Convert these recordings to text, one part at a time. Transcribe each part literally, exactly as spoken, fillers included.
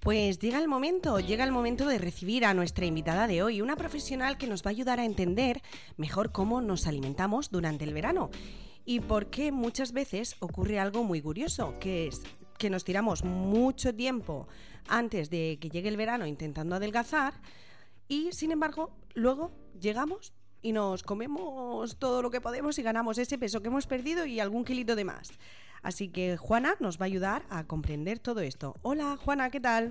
Pues llega el momento, llega el momento de recibir a nuestra invitada de hoy, una profesional que nos va a ayudar a entender mejor cómo nos alimentamos durante el verano y por qué muchas veces ocurre algo muy curioso, que es que nos tiramos mucho tiempo antes de que llegue el verano intentando adelgazar y, sin embargo, luego llegamos y nos comemos todo lo que podemos y ganamos ese peso que hemos perdido y algún kilito de más. Así que Juana nos va a ayudar a comprender todo esto. Hola, Juana, ¿qué tal?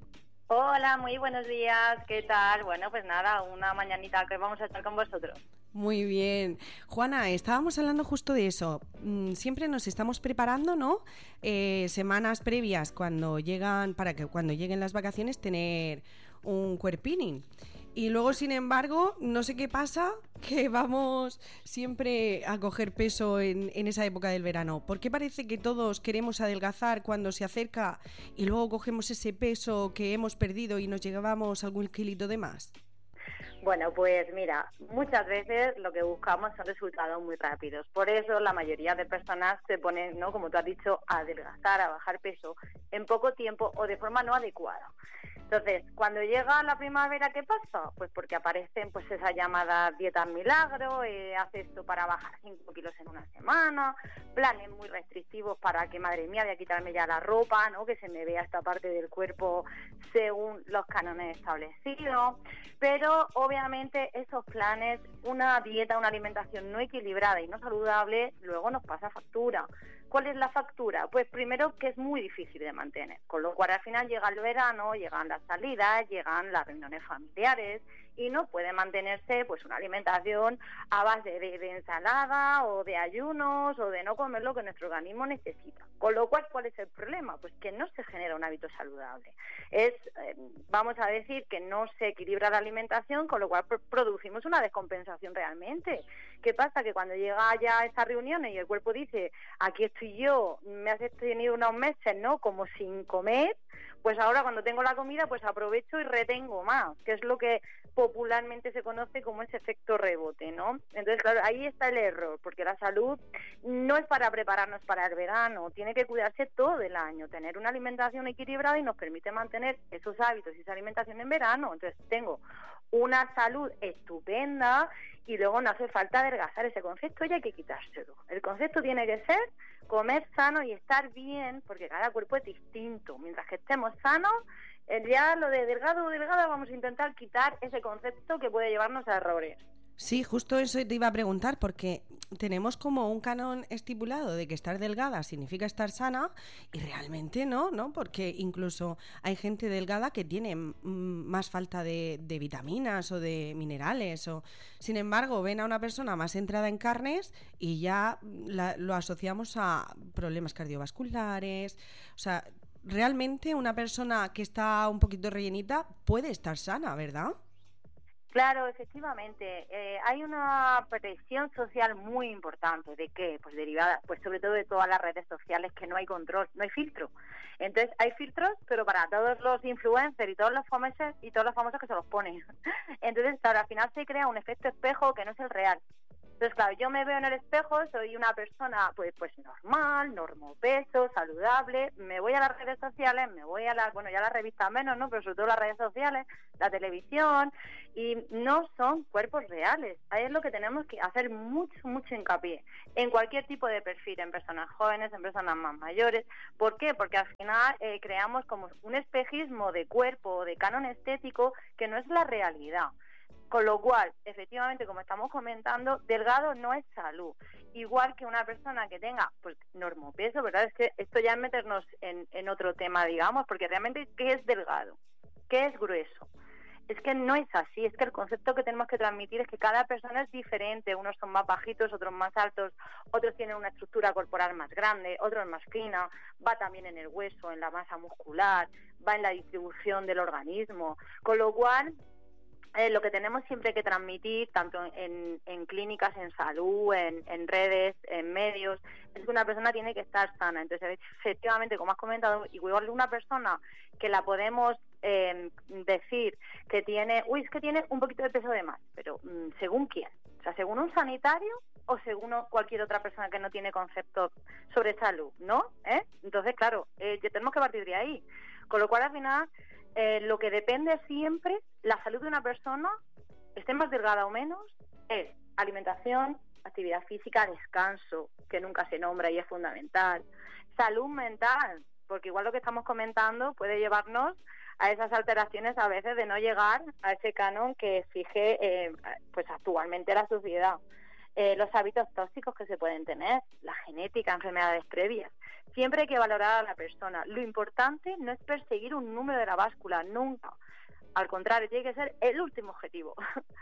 Hola, muy buenos días, ¿qué tal? Bueno, pues nada, una mañanita que vamos a estar con vosotros. Muy bien. Juana, estábamos hablando justo de eso. Siempre nos estamos preparando, ¿no? Eh, semanas previas cuando llegan, para que cuando lleguen las vacaciones tener un cuerpini. Y luego, sin embargo, no sé qué pasa, que vamos siempre a coger peso en, en esa época del verano. ¿Por qué parece que todos queremos adelgazar cuando se acerca y luego cogemos ese peso que hemos perdido y nos llevábamos algún kilito de más? Bueno, pues mira, muchas veces lo que buscamos son resultados muy rápidos. Por eso la mayoría de personas se ponen, ¿no?, como tú has dicho, a adelgazar, a bajar peso en poco tiempo o de forma no adecuada. Entonces, cuando llega la primavera, ¿qué pasa? Pues porque aparecen pues esa llamada dieta milagro, eh, hace esto para bajar cinco kilos en una semana, planes muy restrictivos para que, madre mía, voy a quitarme ya la ropa, ¿no?, que se me vea esta parte del cuerpo según los cánones establecidos. Pero obviamente esos planes, una dieta, una alimentación no equilibrada y no saludable, luego nos pasa factura. ¿Cuál es la factura? Pues primero que es muy difícil de mantener, con lo cual al final llega el verano, llegan las salidas, llegan las reuniones familiares y no puede mantenerse pues una alimentación a base de, de ensalada o de ayunos o de no comer lo que nuestro organismo necesita. Con lo cual, ¿cuál es el problema? Pues que no se genera un hábito saludable. Es, eh, vamos a decir, que no se equilibra la alimentación, con lo cual pr- producimos una descompensación realmente. ¿Qué pasa? Que cuando llega ya a estas reuniones y el cuerpo dice, aquí estoy yo, me has tenido unos meses, ¿no?, como sin comer, pues ahora cuando tengo la comida pues aprovecho y retengo más, que es lo que popularmente se conoce como ese efecto rebote, ¿no? Entonces, claro, ahí está el error, porque la salud no es para prepararnos para el verano, tiene que cuidarse todo el año, tener una alimentación equilibrada y nos permite mantener esos hábitos y esa alimentación en verano. Entonces, tengo una salud estupenda y luego no hace falta adelgazar. Ese concepto ya hay que quitárselo. El concepto tiene que ser comer sano y estar bien, porque cada cuerpo es distinto. Mientras que estemos sanos, ya lo de delgado o delgada vamos a intentar quitar ese concepto que puede llevarnos a errores. Sí, justo eso te iba a preguntar, porque tenemos como un canon estipulado de que estar delgada significa estar sana y realmente no, ¿no? Porque incluso hay gente delgada que tiene mm, más falta de, de vitaminas o de minerales. O, sin embargo, ven a una persona más centrada en carnes y ya la, lo asociamos a problemas cardiovasculares. O sea, realmente una persona que está un poquito rellenita puede estar sana, ¿verdad? Claro, efectivamente. Eh, hay una presión social muy importante. ¿De qué? Pues derivada, pues sobre todo de todas las redes sociales, que no hay control, no hay filtro. Entonces hay filtros, pero para todos los influencers y todos los famosos y todos los famosos que se los ponen. Entonces, claro, al final se crea un efecto espejo que no es el real. Entonces, claro, yo me veo en el espejo, soy una persona pues pues normal, normopeso, saludable, me voy a las redes sociales, me voy a las, bueno, ya las revistas menos, ¿no?, pero sobre todo las redes sociales, la televisión, y no son cuerpos reales. Ahí es lo que tenemos que hacer mucho, mucho hincapié, en cualquier tipo de perfil, en personas jóvenes, en personas más mayores. ¿Por qué? Porque al final eh, creamos como un espejismo de cuerpo, de canon estético, que no es la realidad. Con lo cual, efectivamente, como estamos comentando, delgado no es salud. Igual que una persona que tenga pues normopeso, ¿verdad? Es que esto ya es meternos en, en otro tema, digamos, porque realmente, ¿qué es delgado? ¿Qué es grueso? Es que no es así, es que el concepto que tenemos que transmitir es que cada persona es diferente. Unos son más bajitos, otros más altos, otros tienen una estructura corporal más grande, otros más fina, va también en el hueso, en la masa muscular, va en la distribución del organismo. Con lo cual, Eh, lo que tenemos siempre que transmitir, tanto en, en clínicas, en salud, en, en redes, en medios, es que una persona tiene que estar sana. Entonces, efectivamente, como has comentado, igual una persona que la podemos eh, decir que tiene, uy, es que tiene un poquito de peso de más, pero mm, ¿según quién? O sea, ¿según un sanitario o según cualquier otra persona que no tiene concepto sobre salud, no? ¿Eh? Entonces, claro, eh, tenemos que partir de ahí. Con lo cual, al final, eh, lo que depende siempre, la salud de una persona, esté más delgada o menos, es alimentación, actividad física, descanso, que nunca se nombra y es fundamental. Salud mental, porque igual lo que estamos comentando puede llevarnos a esas alteraciones a veces de no llegar a ese canon que exige eh, pues actualmente la sociedad. Eh, los hábitos tóxicos que se pueden tener, la genética, enfermedades previas. Siempre hay que valorar a la persona. Lo importante no es perseguir un número de la báscula, nunca. Al contrario, tiene que ser el último objetivo.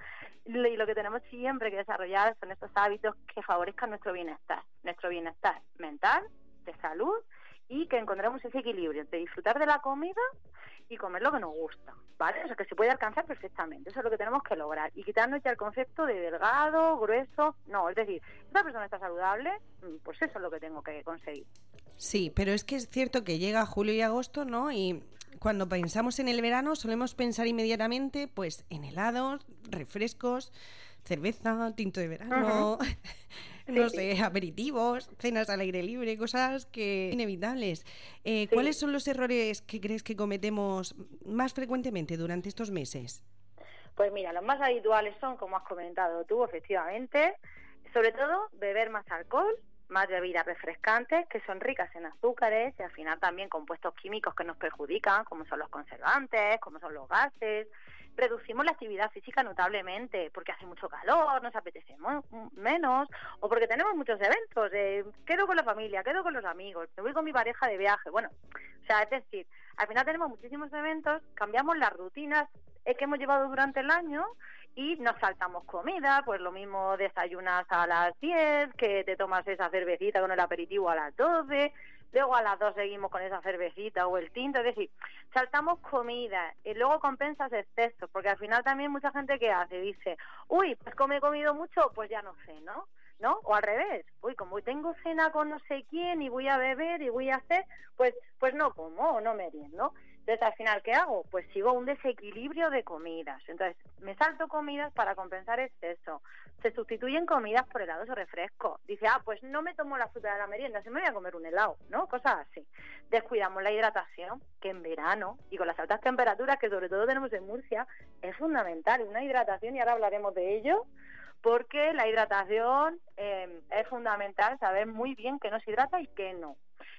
Y lo que tenemos siempre que desarrollar son estos hábitos que favorezcan nuestro bienestar, nuestro bienestar mental, de salud, y que encontremos ese equilibrio entre disfrutar de la comida y comer lo que nos gusta, ¿vale? O sea, que se puede alcanzar perfectamente. Eso es lo que tenemos que lograr. Y quitarnos ya el concepto de delgado, grueso. No, es decir, esta persona está saludable, pues eso es lo que tengo que conseguir. Sí, pero es que es cierto que llega julio y agosto, ¿no? Y cuando pensamos en el verano solemos pensar inmediatamente pues en helados, refrescos, cerveza, tinto de verano, uh-huh. no sí, sé, sí. aperitivos, cenas al aire libre, cosas que inevitables. Eh, sí. ¿Cuáles son los errores que crees que cometemos más frecuentemente durante estos meses? Pues mira, los más habituales son, como has comentado tú, efectivamente, sobre todo beber más alcohol, más bebidas refrescantes que son ricas en azúcares y al final también compuestos químicos que nos perjudican, como son los conservantes, como son los gases. Reducimos la actividad física notablemente porque hace mucho calor, nos apetece mo- menos o porque tenemos muchos eventos, eh, quedo con la familia, quedo con los amigos, me voy con mi pareja de viaje, bueno, o sea, es decir, al final tenemos muchísimos eventos, cambiamos las rutinas eh, que hemos llevado durante el año y nos saltamos comida, pues lo mismo desayunas a las diez, que te tomas esa cervecita con el aperitivo a las doce, luego a las dos seguimos con esa cervecita o el tinto, es decir, saltamos comida y luego compensas excesos, porque al final también mucha gente que hace, dice, uy, pues como he comido mucho, pues ya no sé, ¿no? ¿No? O al revés, uy, como tengo cena con no sé quién y voy a beber y voy a hacer, pues pues no como o no meriendo, ¿no? Entonces, al final, ¿qué hago? Pues sigo un desequilibrio de comidas. Entonces, me salto comidas para compensar exceso. Se sustituyen comidas por helados o refrescos. Dice, ah, pues no me tomo la fruta de la merienda, si me voy a comer un helado, ¿no? Cosas así. Descuidamos la hidratación, que en verano, y con las altas temperaturas que sobre todo tenemos en Murcia, es fundamental. Una hidratación, y ahora hablaremos de ello, porque la hidratación eh, es fundamental, saber muy bien qué nos hidrata y qué no.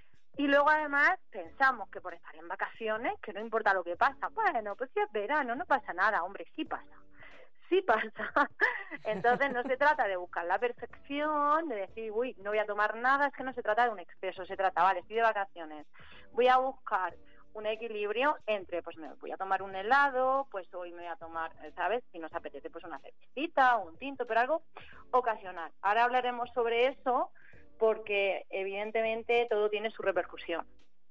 Y luego además pensamos que por estar en vacaciones, que no importa lo que pasa, bueno, pues si es verano, no pasa nada, hombre, sí pasa, sí pasa. Entonces no se trata de buscar la perfección, de decir, uy, no voy a tomar nada, es que no se trata de un exceso, se trata, vale, estoy de vacaciones, voy a buscar un equilibrio entre, pues me voy a tomar un helado, pues hoy me voy a tomar, ¿sabes? Si nos apetece, pues una cervecita o un tinto, pero algo ocasional. Ahora hablaremos sobre eso, porque evidentemente todo tiene su repercusión.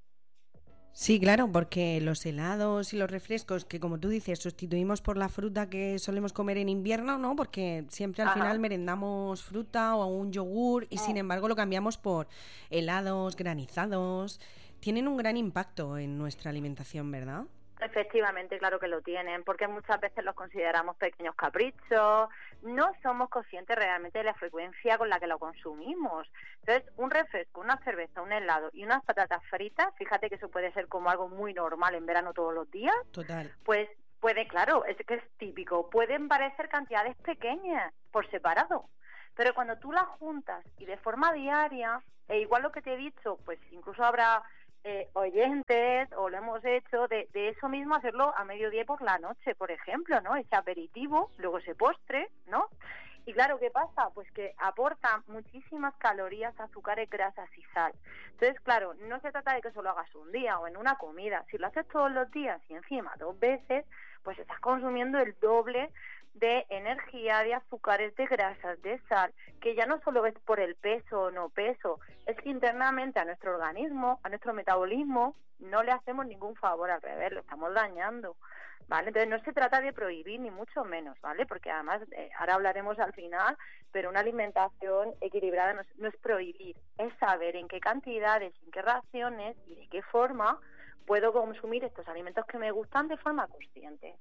Sí, claro, porque los helados y los refrescos que, como tú dices, sustituimos por la fruta que solemos comer en invierno, ¿no? Porque siempre al Ajá. final merendamos fruta o un yogur y, ah. sin embargo, lo cambiamos por helados, granizados. Tienen un gran impacto en nuestra alimentación, ¿verdad? Efectivamente, claro que lo tienen, porque muchas veces los consideramos pequeños caprichos, no somos conscientes realmente de la frecuencia con la que lo consumimos. Entonces, un refresco, una cerveza, un helado y unas patatas fritas, fíjate que eso puede ser como algo muy normal en verano todos los días. Total. Pues puede, claro, es que es típico, pueden parecer cantidades pequeñas por separado, pero cuando tú las juntas y de forma diaria, e igual lo que te he dicho, pues incluso habrá Eh, oyentes, o lo hemos hecho, de, de eso mismo hacerlo a mediodía y por la noche, por ejemplo, ¿no? Ese aperitivo, luego ese postre, ¿no? Y claro, ¿qué pasa? Pues que aporta muchísimas calorías, azúcares, grasas y sal. Entonces, claro, no se trata de que solo hagas un día o en una comida. Si lo haces todos los días y encima dos veces, pues estás consumiendo el doble de energía, de azúcares, de grasas, de sal, que ya no solo es por el peso o no peso, es que internamente a nuestro organismo, a nuestro metabolismo, no le hacemos ningún favor, al revés, lo estamos dañando, ¿vale? Entonces no se trata de prohibir ni mucho menos, ¿vale? Porque además, eh, ahora hablaremos al final, pero una alimentación equilibrada no es, no es prohibir, es saber en qué cantidades, en qué raciones y de qué forma puedo consumir estos alimentos que me gustan de forma consciente.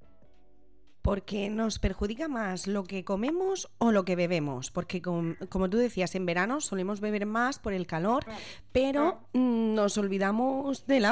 Porque nos perjudica más lo que comemos o lo que bebemos, porque com, como tú decías, en verano solemos beber más por el calor, pero mm, nos olvidamos del agua,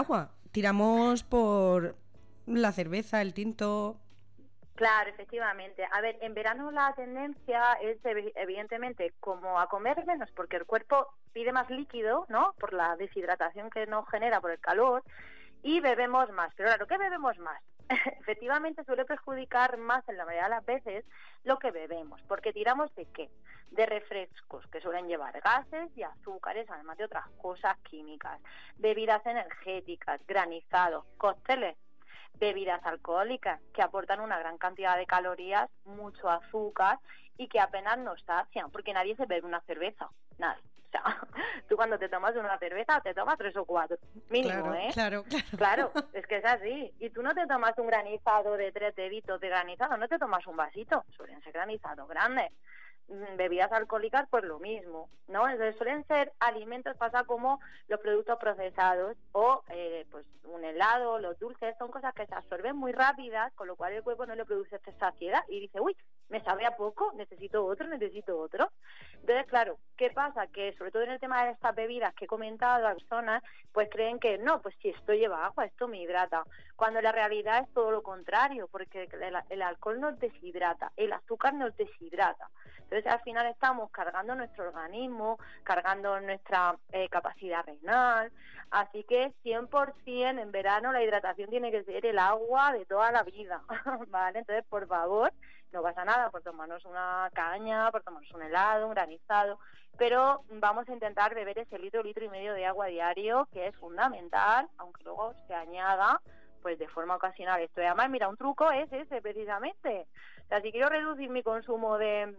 tiramos por la cerveza, el tinto. Claro, efectivamente. A ver, en verano la tendencia es evidentemente como a comer menos porque el cuerpo pide más líquido, ¿no? Por la deshidratación que nos genera por el calor, y bebemos más. Pero claro, ¿qué bebemos más? Efectivamente suele perjudicar más en la mayoría de las veces lo que bebemos, porque tiramos de qué, de refrescos que suelen llevar gases y azúcares, además de otras cosas químicas, bebidas energéticas, granizados, cócteles, bebidas alcohólicas que aportan una gran cantidad de calorías, mucho azúcar y que apenas nos sacian, porque nadie se bebe una cerveza, nadie. O sea, tú cuando te tomas una cerveza te tomas tres o cuatro, mínimo, claro, ¿eh? Claro, claro. Claro, es que es así. Y tú no te tomas un granizado de tres deditos de granizado, no te tomas un vasito, suelen ser granizados grandes. Bebidas alcohólicas, pues lo mismo, ¿no? Entonces suelen ser alimentos, pasa como los productos procesados o eh, pues un helado, los dulces, son cosas que se absorben muy rápidas, con lo cual el cuerpo no le produce esta saciedad y dice, uy, me sabe a poco, necesito otro, necesito otro. Entonces, claro, ¿qué pasa? Que sobre todo en el tema de estas bebidas que he comentado, las personas pues creen que no, pues si esto lleva agua, esto me hidrata, cuando la realidad es todo lo contrario, porque el, el alcohol nos deshidrata, el azúcar nos deshidrata. Entonces al final estamos cargando nuestro organismo, cargando nuestra eh, capacidad renal, así que cien por ciento en verano la hidratación tiene que ser el agua de toda la vida, ¿vale? Entonces, por favor, no pasa nada por tomarnos una caña, por tomarnos un helado, un granizado, pero vamos a intentar beber ese litro, litro y medio de agua diario, que es fundamental, aunque luego se añada pues de forma ocasional esto. Y además, mira, un truco es ese precisamente. O sea, si quiero reducir mi consumo de...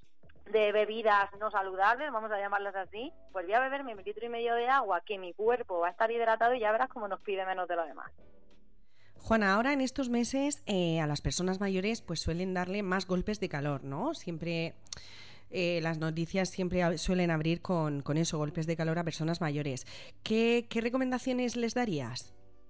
de bebidas no saludables, vamos a llamarlas así, pues voy a beberme un litro y medio de agua, que mi cuerpo va a estar hidratado y ya verás cómo nos pide menos de lo demás. Juana, ahora en estos meses eh, a las personas mayores pues suelen darle más golpes de calor, ¿no? Siempre eh, las noticias siempre suelen abrir con, con eso, golpes de calor a personas mayores. ¿Qué, qué recomendaciones les darías?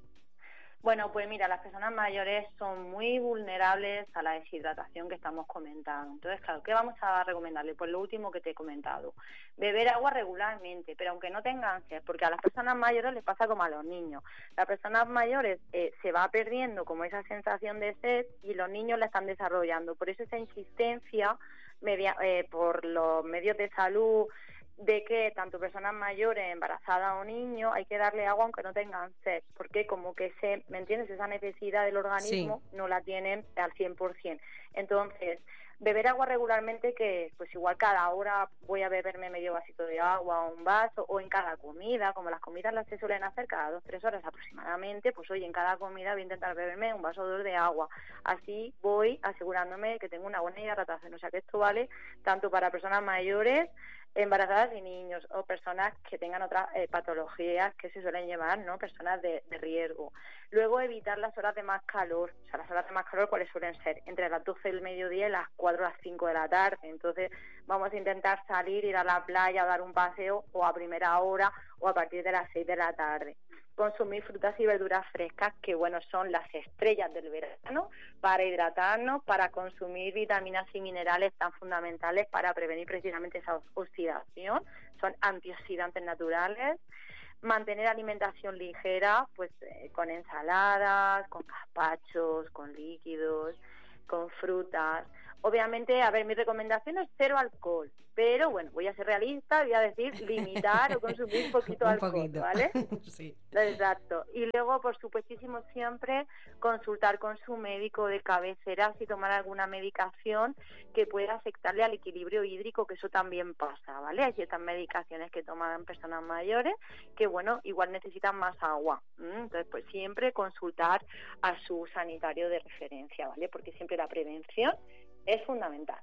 Bueno, pues mira, las personas mayores son muy vulnerables a la deshidratación que estamos comentando. Entonces, claro, ¿qué vamos a recomendarle? Pues lo último que te he comentado, beber agua regularmente, pero aunque no tengan sed, porque a las personas mayores les pasa como a los niños. Las personas mayores eh, se va perdiendo como esa sensación de sed y los niños la están desarrollando. Por eso esa insistencia media, eh, por los medios de salud, de que tanto personas mayores, embarazadas o niños, hay que darle agua aunque no tengan sed, porque como que se, ¿me entiendes? Esa necesidad del organismo sí. no la tienen al cien por ciento. Entonces, beber agua regularmente, que pues igual cada hora voy a beberme medio vasito de agua o un vaso, o en cada comida, como las comidas las se suelen hacer cada dos, tres horas aproximadamente, pues oye, en cada comida voy a intentar beberme un vaso o dos de agua. Así voy asegurándome de que tengo una buena hidratación. O sea que esto vale tanto para personas mayores, embarazadas y niños, o personas que tengan otras eh, patologías que se suelen llevar, ¿no? Personas de, de riesgo. Luego, evitar las horas de más calor. O sea, las horas de más calor, ¿cuáles suelen ser? Entre las doce del mediodía y las cuatro o las cinco de la tarde. Entonces, vamos a intentar salir, ir a la playa, a dar un paseo, o a primera hora, o a partir de las seis de la tarde. Consumir frutas y verduras frescas, que bueno, son las estrellas del verano, para hidratarnos, para consumir vitaminas y minerales tan fundamentales para prevenir precisamente esa oxidación. Son antioxidantes naturales. Mantener alimentación ligera, pues eh, con ensaladas, con gazpachos, con líquidos, con frutas. Obviamente, a ver, mi recomendación es cero alcohol, pero bueno, voy a ser realista, voy a decir limitar o consumir un poquito de alcohol, poquito. ¿vale? Sí. Exacto. Y luego, por supuestísimo, siempre consultar con su médico de cabecera si tomar alguna medicación que pueda afectarle al equilibrio hídrico, que eso también pasa, ¿vale? Hay ciertas medicaciones que toman personas mayores que, bueno, igual necesitan más agua. Entonces, pues siempre consultar a su sanitario de referencia, ¿vale? Porque siempre la prevención es fundamental.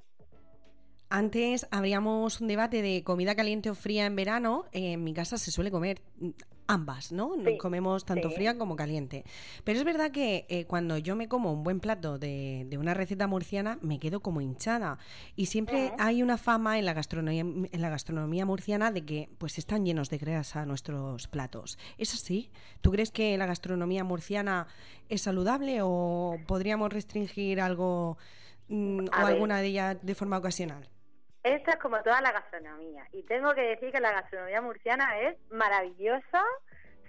Antes habríamos un debate de comida caliente o fría en verano. En mi casa se suele comer ambas, ¿no? Sí, comemos tanto sí. fría como caliente. Pero es verdad que eh, cuando yo me como un buen plato de, de una receta murciana, me quedo como hinchada. Y siempre uh-huh. hay una fama en la gastronomía, en la gastronomía murciana de que pues están llenos de grasa nuestros platos. ¿Es así? ¿Tú crees que la gastronomía murciana es saludable o podríamos restringir algo mm, o ver. alguna de ellas de forma ocasional? Esto es como toda la gastronomía, y tengo que decir que la gastronomía murciana es maravillosa,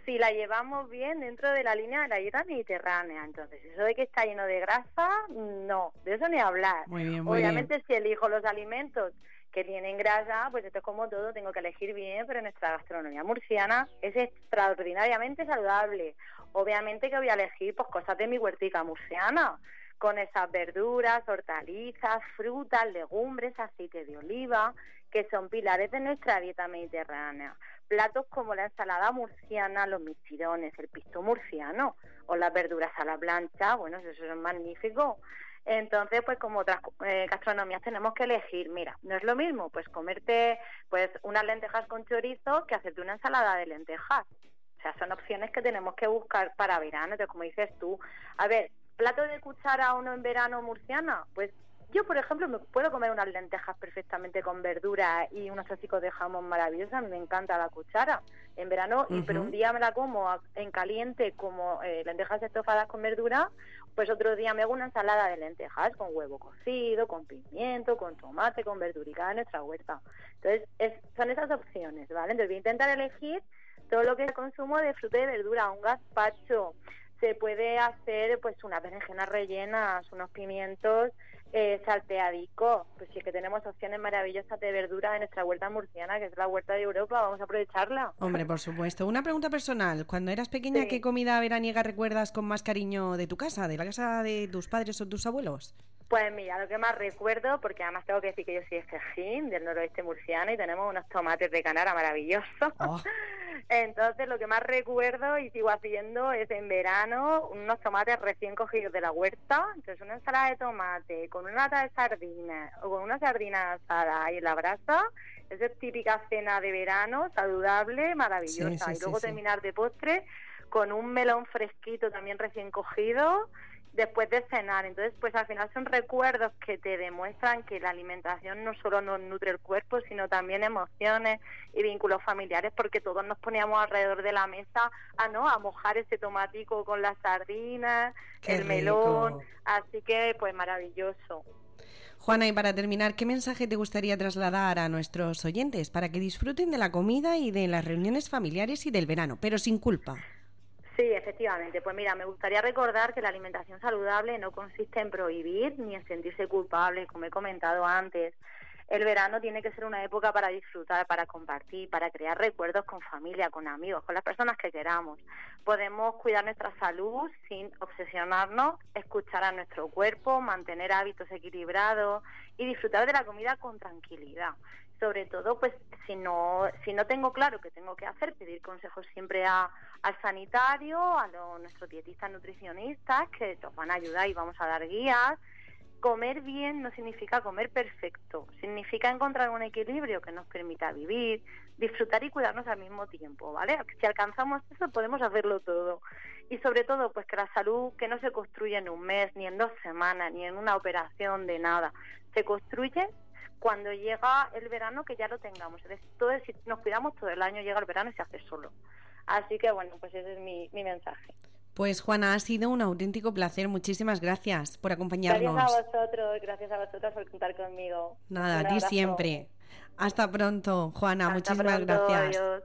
si la llevamos bien dentro de la línea de la dieta mediterránea. Entonces, eso de que está lleno de grasa, no, de eso ni hablar. Muy bien, muy Obviamente, bien. si elijo los alimentos que tienen grasa, pues esto es como todo, tengo que elegir bien, pero nuestra gastronomía murciana es extraordinariamente saludable. Obviamente que voy a elegir pues cosas de mi huertica murciana, con esas verduras, hortalizas, frutas, legumbres, aceite de oliva, que son pilares de nuestra dieta mediterránea. Platos como la ensalada murciana, los mistirones, el pisto murciano o las verduras a la plancha, bueno, eso es magnífico. Entonces, pues como otras eh, gastronomías tenemos que elegir. Mira, no es lo mismo pues comerte pues unas lentejas con chorizo que hacerte una ensalada de lentejas. O sea, son opciones que tenemos que buscar para verano. Entonces, como dices tú, a ver, plato de cuchara o no en verano murciana, pues yo, por ejemplo, me puedo comer unas lentejas perfectamente con verdura y unos trocicos de jamón maravillosos. A mí me encanta la cuchara en verano, uh-huh. y pero un día me la como en caliente como eh, lentejas estofadas con verdura, pues otro día me hago una ensalada de lentejas con huevo cocido, con pimiento, con tomate, con verdurica de nuestra huerta. Entonces, es, son esas opciones, ¿vale? Entonces voy a intentar elegir todo lo que es consumo de fruta y verdura, un gazpacho. Se puede hacer pues unas berenjenas rellenas, unos pimientos eh, salteadicos. Pues sí que tenemos opciones maravillosas de verdura en nuestra huerta murciana, que es la huerta de Europa, vamos a aprovecharla. Hombre, por supuesto. Una pregunta personal. Cuando eras pequeña, Sí. ¿qué comida veraniega recuerdas con más cariño de tu casa, de la casa de tus padres o tus abuelos? Pues mira, lo que más recuerdo, porque además tengo que decir que yo soy Estejín, del noroeste murciano, y tenemos unos tomates de Canara maravillosos. Oh. Entonces, lo que más recuerdo y sigo haciendo es en verano unos tomates recién cogidos de la huerta. Entonces, una ensalada de tomate con una lata de sardinas o con una sardina asada ahí en la brasa. Esa es típica cena de verano, saludable, maravillosa. Sí, sí, y luego sí, terminar sí. de postre con un melón fresquito también recién cogido después de cenar. Entonces, pues al final son recuerdos que te demuestran que la alimentación no solo nos nutre el cuerpo, sino también emociones y vínculos familiares, porque todos nos poníamos alrededor de la mesa a no a mojar ese tomatico con las sardinas, Qué el rico. melón, así que pues maravilloso. Juana, y para terminar, ¿qué mensaje te gustaría trasladar a nuestros oyentes para que disfruten de la comida y de las reuniones familiares y del verano, pero sin culpa? Sí, efectivamente. Pues mira, me gustaría recordar que la alimentación saludable no consiste en prohibir ni en sentirse culpable, como he comentado antes. El verano tiene que ser una época para disfrutar, para compartir, para crear recuerdos con familia, con amigos, con las personas que queramos. Podemos cuidar nuestra salud sin obsesionarnos, escuchar a nuestro cuerpo, mantener hábitos equilibrados y disfrutar de la comida con tranquilidad. Sobre todo, pues si no si no tengo claro qué tengo que hacer, pedir consejos siempre a, al sanitario, a los, nuestros dietistas nutricionistas, que nos van a ayudar y vamos a dar guías. Comer bien no significa comer perfecto, significa encontrar un equilibrio que nos permita vivir, disfrutar y cuidarnos al mismo tiempo, ¿vale? Si alcanzamos eso, podemos hacerlo todo. Y sobre todo, pues que la salud que no se construye en un mes, ni en dos semanas, ni en una operación de nada, se construye cuando llega el verano, que ya lo tengamos. Es decir, todo, si nos cuidamos todo el año, llega el verano y se hace solo. Así que bueno, pues ese es mi, mi mensaje. Pues Juana, ha sido un auténtico placer. Muchísimas gracias por acompañarnos. Gracias a vosotros, gracias a vosotros por contar conmigo. Nada, a ti siempre. Hasta pronto, Juana. Hasta muchísimas pronto, gracias. Adiós.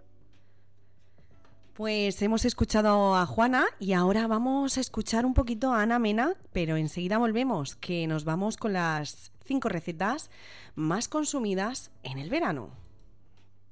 Pues hemos escuchado a Juana y ahora vamos a escuchar un poquito a Ana Mena, pero enseguida volvemos, que nos vamos con las cinco recetas más consumidas en el verano.